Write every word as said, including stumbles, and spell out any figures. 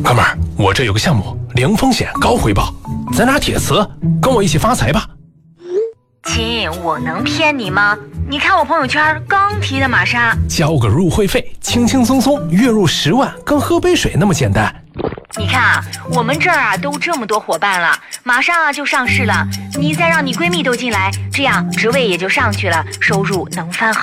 哥们儿，我这有个项目，零风险高回报，咱俩铁磁，跟我一起发财吧。 亲，我能骗你吗？你看我朋友圈刚提的玛莎， 交个入会费，轻轻松松月入十万，跟喝杯水那么简单。 你看啊，我们这儿啊都这么多伙伴了，马上啊就上市了，你再让你闺蜜都进来，这样职位也就上去了，收入能翻好。